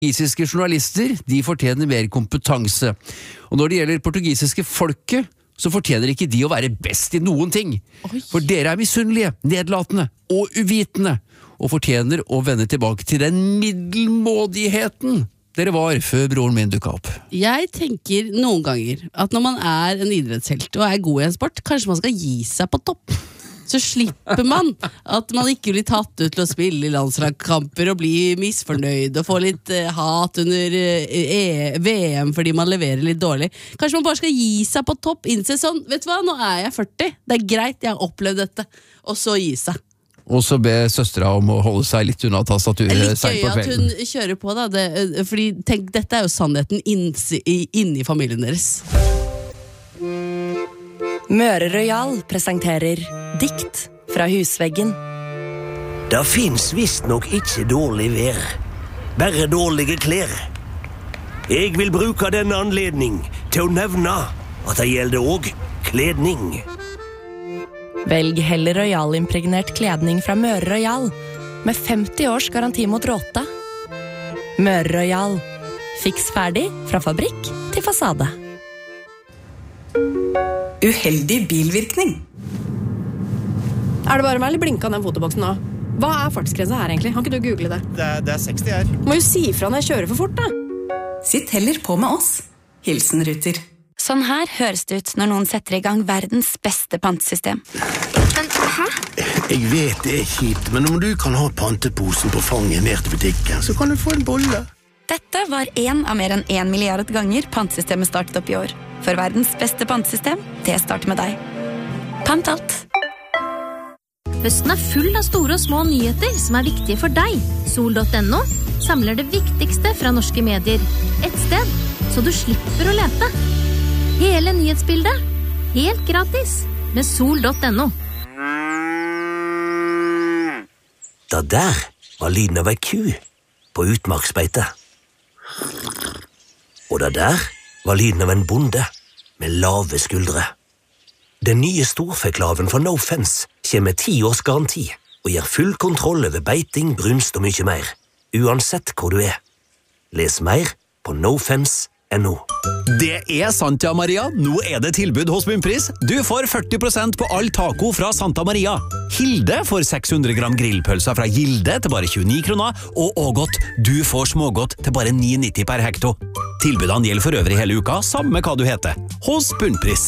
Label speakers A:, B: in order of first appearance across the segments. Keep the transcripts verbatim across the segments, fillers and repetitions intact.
A: Portugisiske journalister, de fortjener mer kompetanse. Og når det gjelder portugisiske folket, så fortjener ikke de å være best i noen ting. Oi. For dere er misunnelige, nedlatende og uvitende, og fortjener å vende tilbake til den middelmådigheten dere var før broren min dukket opp.
B: Jeg tenker noen ganger at når man er en idrettshelt og er god i en sport, kanskje man skal gi seg på topp. Så slipper man at man ikke blir tatt ut til å spille i landslagskamper og bli misfornøyd og få litt eh, hat under eh, V M fordi man leverer litt dårlig. Kanskje man bare skal gi seg på topp, innse sånn, vet du hva, nå er jeg førti, det er greit, jeg har opplevd dette, og så gi seg.
A: Og så be søstera om å holde seg litt unna tastaturet.
B: Litt gøy at hun kjører på da, det, fordi tenk, dette er jo sannheten inni familien deres.
C: Møre Royal presenterer Dikt fra husveggen.
D: Det finnes visst nok ikke dårlig vær, bare dårlige klær. Jeg vil bruke denne anledning til å nevne at det gjelder også kledning.
C: Velg heller Royal-impregnert kledning fra Møre Royal, med femti års garanti mot råte. Møre Royal. Fiks ferdig fra fabrikk til fasade.
E: Uheldig bilvirkning.
F: Er det bare meg eller blinka den fotoboksen nå? Hva er fartsgrensa her egentlig? Kan ikke du google det?
G: Det er, det er seksti her.
F: Må jo si fra når jeg kjører for fort da.
E: Sitt heller på med oss. Hilsen Ruter.
H: Sånn her høres det ut når noen setter i gang verdens beste pantesystem.
I: Men, hæ?
D: Jeg vet det er kjipt, men om du kan ha panteposen på fanget ned til butikken, så kan du få en bolle.
H: Dette var en av mer enn en milliard ganger pantesystemet startet opp i år. For verdens beste pantesystem, det starter med deg. Pant alt.
J: Høsten er full av store og små nyheter som er viktige for deg. Sol punktum no samler det viktigste fra norske medier. Et sted, så du slipper å lete. Hele nyhetsbildet, helt gratis, med Sol punktum no.
D: Det der var lyden av ei ku på utmarksbeite. Og det der var lyden av en bonde med lave skuldre. Den nye storfeklaven fra No Fence kommer med ti års garanti og gir full kontroll over beiting, brunst og mye mer, uansett hvor du er. Les mer på no fence punktum no.
K: Det er sant, ja, Maria. Nå er det tilbud hos Bunnpris. Du får førti prosent på all taco fra Santa Maria. Hilde får seks hundre gram grillpølser fra Gilde til bare tjueni kroner, og Ågot, du får smågodt til bare ni nitti per hekto. Tilbudene gjelder for øvrig hele uka, samme hva du heter. Hos Bunnpris.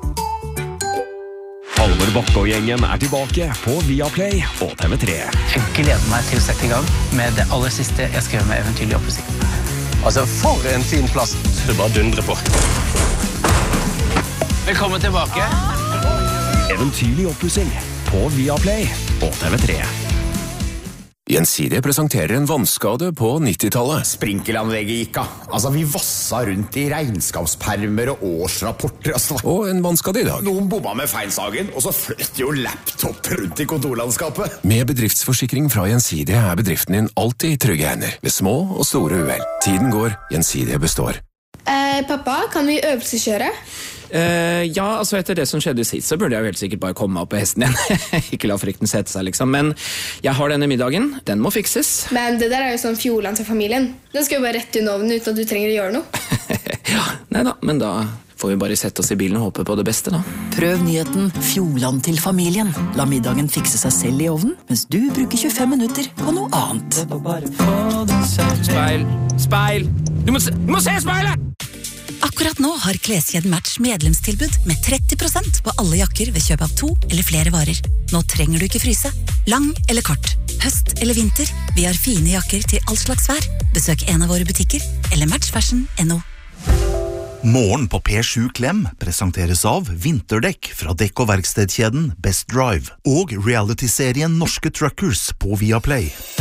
L: Halvor Bakke og gjengen er tilbake på Viaplay og T V tre.
M: Jeg gleder meg til å sette i gang med det aller siste jeg skrev med Eventyrlig oppussing.
G: Altså, for en fin plass. Du bare dundrer på.
M: Velkommen tilbake.
L: Eventyrlig oppussing på Viaplay og T V tre.
N: Gjensidige presenterer en vannskade på nittitallet.
O: Sprinkelanlegget gikk av. Altså, vi vassa rundt i regnskapspermer og årsrapporter. Altså.
N: Og en vannskade i dag.
O: Noen bomma med feilsagen, og så fløtt jo laptop rundt i kontorlandskapet.
N: Med bedriftsforsikring fra Gjensidige er bedriften din alltid i trygge hender, ved små og store uhell. Tiden går, Gjensidige består.
I: Eh, pappa, kan vi øvelseskjøre?
P: Uh, ja, altså etter det som skjedde sist, så burde jeg jo helt sikkert bare komme meg opp på hesten igjen. Ikke la frykten sette seg, liksom. Men jeg har denne middagen. Den må fikses.
I: Men det der er jo sånn Fjordland til familien. Den skal jo bare rett under ovnen uten at du trenger å gjøre noe.
P: Ja, neida, men da får vi bare sette oss i bilen og håpe på det beste, da.
Q: Prøv nyheten Fjordland til familien. La middagen fikse seg selv i ovnen, mens du bruker tjuefem minutter på noe annet.
P: Speil! Speil! Du må se, du må se speilet!
Q: Akkurat nå har Kleskjeden Match medlemstilbud med tretti prosent på alle jakker ved kjøp av to eller flere varer. Nå trenger du ikke fryse. Lang eller kort, høst eller vinter, vi har fine jakker til all slags vær. Besøk en av våre butikker eller matchfashion punktum no.
R: Morgen på P sju Klem presenteres av vinterdekk fra dekk- og verkstedkjeden Best Drive og reality-serien Norske Truckers på Viaplay.